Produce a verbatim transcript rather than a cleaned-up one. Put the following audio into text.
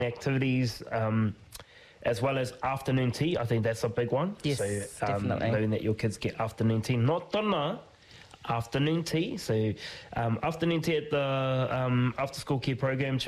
activities, um, as well as afternoon tea. I think that's a big one. Yes, so um, definitely. knowing that your kids get afternoon tea, not dona, afternoon tea. So um, afternoon tea at the um, after school care program.